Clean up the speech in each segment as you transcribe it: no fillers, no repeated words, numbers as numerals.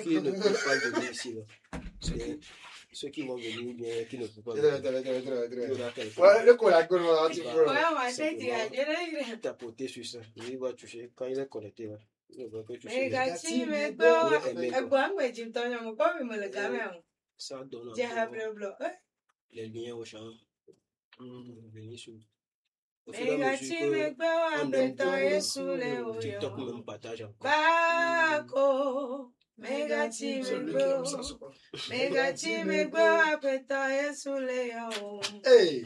qui ne peuvent pas venir ici, là. Ceux qui vont venir, bien, qui ne peuvent pas venir. Le collagon, tapoter sur ça. Il va toucher. Quand il est connecté, là, il va toucher. Ça donne les liens au champ. Venir sur. Au fur et à mesure que on aime beaucoup, TikTok même partage encore. Hey!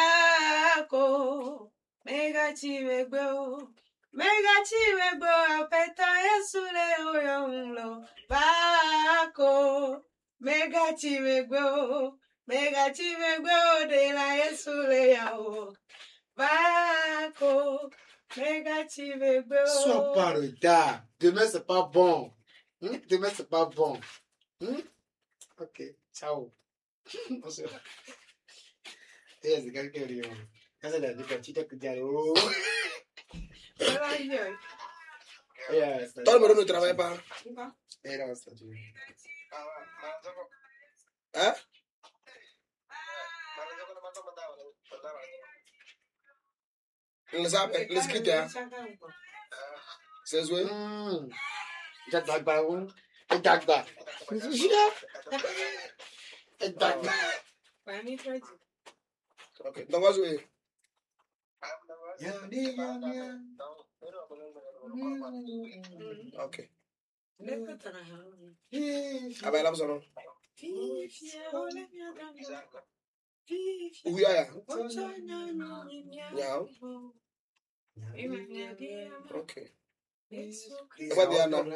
Sois pas retard. Demain, c'est pas bon. Demain, c'est pas bon. Ok, ciao. On se voit. Et c'est quelqu'un qui est quand c'est la départie, tu dis allô. Toi, le ne travaille pas. Et là, ça dit. Hein? Les critères. C'est joué. Jagba. Ok, donc on va jouer. Ok. Ah ben là, vous en avez. Oui, yeah. Ok. Et quoi dire non?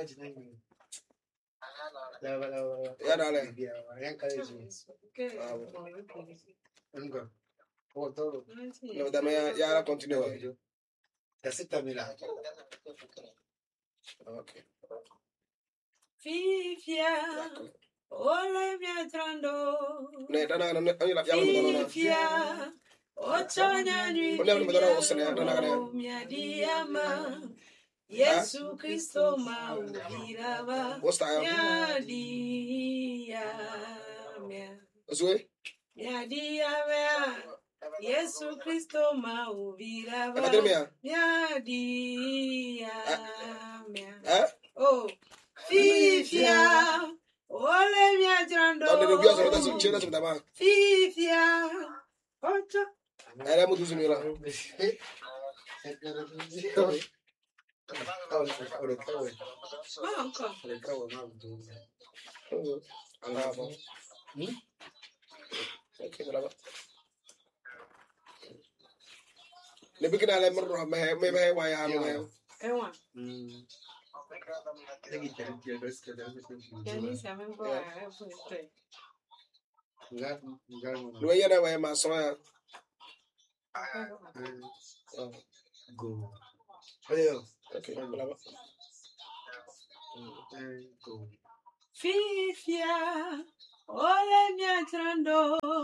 Il y a la continuer. Ok. Fifia, ole miatrando. Fifia, ochonya nyuki miadiama. Yesu Kristo maubirava. Miadiama. Yesu Kristo maubirava. Miadiama. Oh. Fifia, ole miatrando. Fifia, ocho. Elle est montée sur là. Le but qu'il a les morts, mais Go. Fifia, ole miatrando.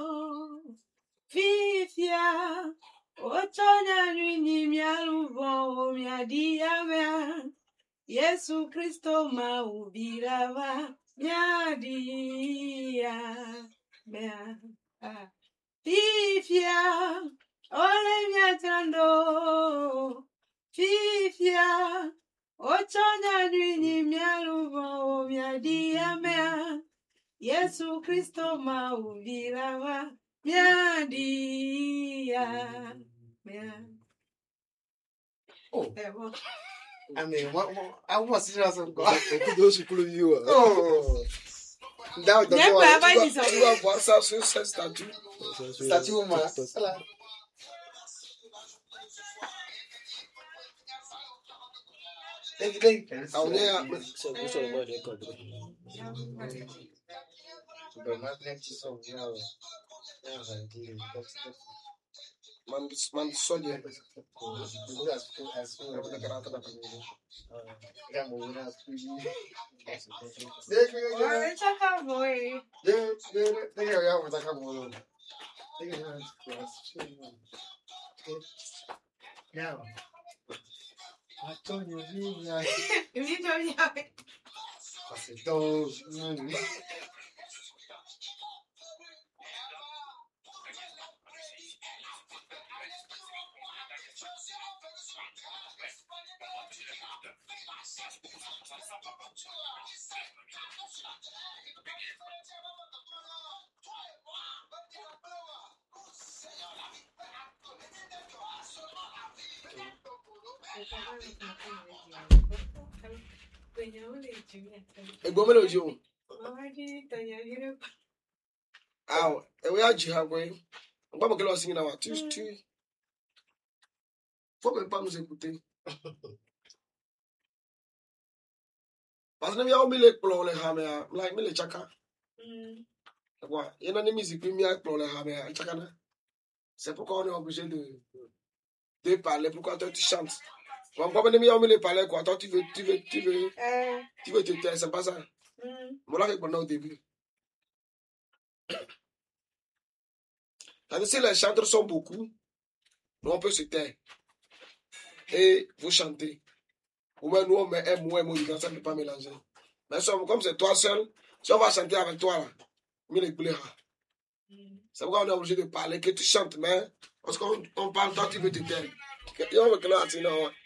Fifia, ochonya nyinyi mialuvo miadiamea. Yesu Kristo maubirava miadiamea. Fifia, ole miatrando. Fifia, ochonya nyinyi mialuvo miadiamea. Yesu Kristo maubirava miadiamea. Oh. I mean, I want to see some God. Those who you are. Oh. That was the statue, man. Man soldier. Egomelo jo. Aw, we are jihagwe. Ngba mo kelo sing na wa tu. Faut même pas nous écouter. Parce que nous avons mis les plans les hamers, like mis les chaka. Quoi, il y a une musique qui met les plans les hamers, chaka. C'est pourquoi on est obligé de parler. Pourquoi toi tu chantes? On va pas me les parler quoi. Toi tu veux te taire, c'est pas ça. Moi là répondre au début. Si les chanteurs sont beaucoup, nous on peut se taire. Et vous chantez. Ou même nous on met un mot, ça ne peut pas mélanger. Mais comme c'est toi seul, si on va chanter avec toi là, il est plaira. C'est pourquoi on est obligé de parler, que tu chantes, mais parce qu'on parle, toi tu veux te taire. Et on veut que là,